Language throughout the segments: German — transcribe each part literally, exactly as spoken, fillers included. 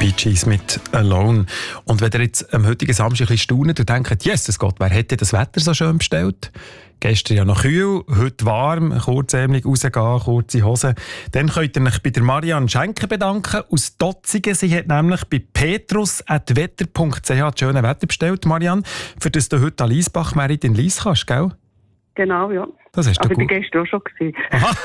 Bee Gees mit «Alone». Und wenn ihr jetzt am heutigen Samstag ein bisschen staunt und denkt, Jesus Gott, wer hätte das Wetter so schön bestellt? Gestern ja noch kühl, heute warm, kurzärmlich rausgehen, kurze Hosen. Dann könnt ihr euch bei der Marianne Schenker bedanken aus Dotzigen. Sie hat nämlich bei petrus at wetter punkt c h das schöne Wetter bestellt, Marianne, für das du heute an Liesbach-Merit in Lies kannst, gell? Genau, ja. Das hast du Aber gut. ich war gestern auch schon gewesen.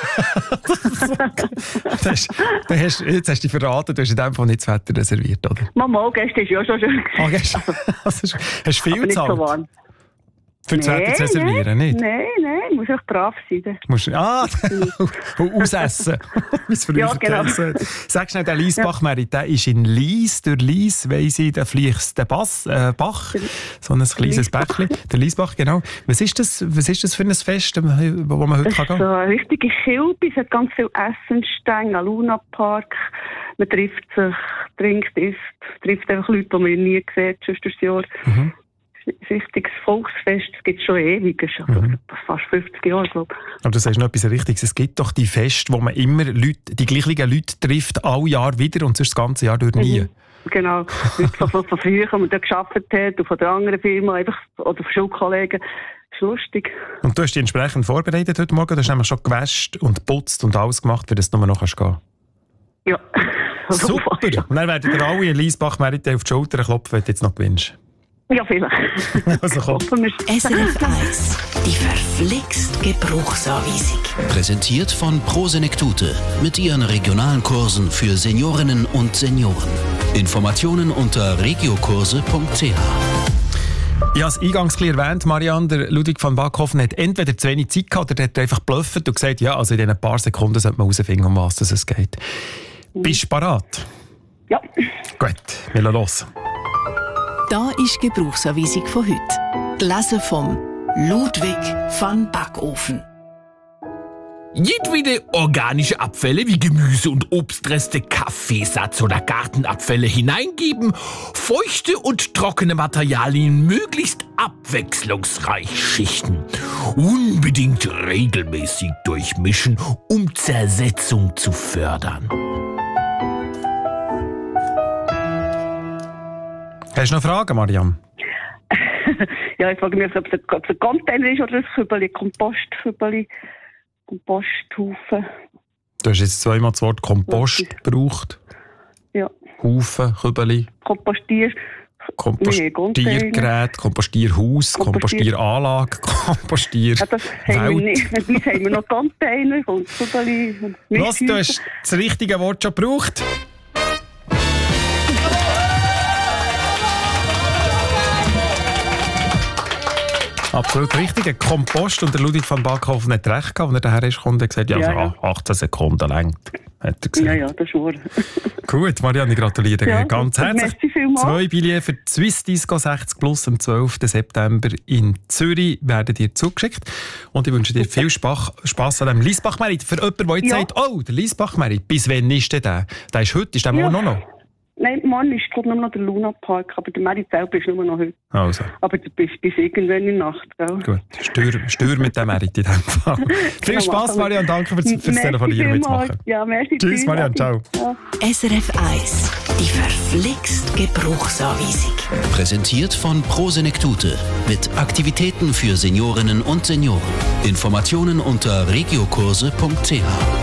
Aha. das hast, das hast, jetzt hast du dich verraten, du hast in dem Fall nicht das Wetter reserviert, oder? Mama, gestern war ja schon schön. Ah, gestern. Also, hast du viel gezahlt? So warm. Für das Wetter zu reservieren, nein, nicht? Nein, nein, muss echt brav sein. Musst, ah, ausessen. Wie es früher Ja, genau. Sag schnell, der Liesbach-Merit, der ist in Lies. Durch Lies weiss ich, da fließt der Bass, äh, Bach, so ein kleines Bächli. Der Liesbach, genau. Was ist das, was ist das für ein Fest, wo man heute das kann gehen? Das ist so eine richtige Kilbe, es hat ganz viele Essensstände, ein Luna-Park. Man trifft sich, trinkt, isst, trifft einfach Leute, die man nie sieht, sonst durchs Jahr. Mhm. Ein richtiges Volksfest, das gibt es schon ewig, schon mhm. fast fünfzig Jahre, glaube ich. Aber du sagst noch etwas Richtiges, es gibt doch die Feste, wo man immer Leute, die gleichen Leute trifft, alle Jahr wieder und sonst das ganze Jahr durch nie. Mhm. Genau, Leute von, von früher, die man da gearbeitet hat, und von der anderen Firma, einfach, oder von Schulkollegen. Das ist lustig. Und du hast dich entsprechend vorbereitet heute Morgen, du hast nämlich schon gewäscht und geputzt und alles gemacht, für das du nur noch gehen kannst. Ja. Super! Und dann werden dir alle in Liesbach-Merit auf die Schulter klopfen, wenn du jetzt noch gewinnst. Ja, vielleicht. Also komm. S R F eins, die verflixt Gebrauchsanweisung. Präsentiert von Pro Senektute mit ihren regionalen Kursen für Seniorinnen und Senioren. Informationen unter regiokurse punkt c h. Ich habe es eingangs erwähnt, Marianne, der Ludwig van Backhofen hat entweder zu wenig Zeit gehabt oder hat einfach geblufft und gesagt, ja, also in diesen paar Sekunden sollte man herausfinden, um was es geht. Mhm. Bist du bereit? Ja. Gut, wir lassen los. Da ist die Gebrauchsanweisung von heute. Gelesen vom Ludwig van Backofen. Jedwede organische Abfälle wie Gemüse- und Obstreste, Kaffeesatz oder Gartenabfälle hineingeben, feuchte und trockene Materialien möglichst abwechslungsreich schichten. Unbedingt regelmäßig durchmischen, um Zersetzung zu fördern. Hast du noch Fragen, Marianne? Ja, ich frage mich, ob es ein Container ist oder ein Kübeli, Kompostkübeli, Komposthaufen. Du hast jetzt zweimal das Wort Kompost gebraucht. Ja. Haufen, Kübeli. Kompostier... Kompostiergerät, Kompostierhaus, Kompostieranlage, Kompostier... Ja, das haben wir nicht. Jetzt haben wir noch Container und Kübeli und Was, du hast das richtige Wort schon gebraucht? Absolut richtig. Ein Kompost. Und der Ludwig van Backhofen hat recht gehabt, als er daher ist, und er gesagt, ja, ja, also ja. achtzehn Sekunden lang. Hat er gesagt. Ja, ja, das ist wahr. Gut, Marianne, ich gratuliere ja, ganz herzlich. Zwei Billets für die Swiss Disco sechzig Plus am zwölften September in Zürich werden dir zugeschickt. Und ich wünsche dir viel Spaß, Spaß an dem Liesbach-Merit. Für jemanden, der jetzt ja. sagt, oh, der Liesbach-Merit, bis wann ist der der? Der ist heute, ist der ja. morgen noch? Nein, morgen ist nur noch der Luna-Park, aber der Merit selber ist nur noch heute. Also. Aber du bist bis irgendwann in der Nacht, gell? Gut, stör, stör mit dem Merit in dem Fall. Viel Spass, Marianne, danke fürs, fürs Telefonieren mitzumachen. Ja, merci. Tschüss, Marianne, ciao. Ja. S R F eins, die verflixt Gebrauchsanweisung. Präsentiert von Pro Senektute mit Aktivitäten für Seniorinnen und Senioren. Informationen unter regiokurse punkt c h.